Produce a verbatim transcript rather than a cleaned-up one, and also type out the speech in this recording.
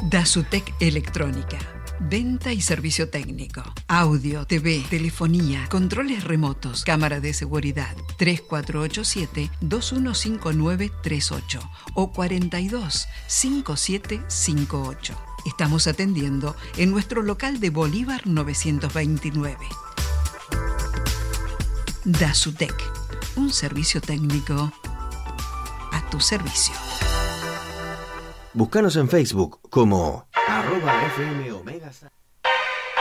Dasutec Electrónica. Venta y servicio técnico. Audio, T V, telefonía, controles remotos, cámara de seguridad. tres cuatro ocho siete, dos uno cinco nueve tres ocho o cuatro dos, cinco siete cinco ocho. Estamos atendiendo en nuestro local de Bolívar novecientos veintinueve. Dasutec. Un servicio técnico a tu servicio. Búscanos en Facebook como arroba F M Omega.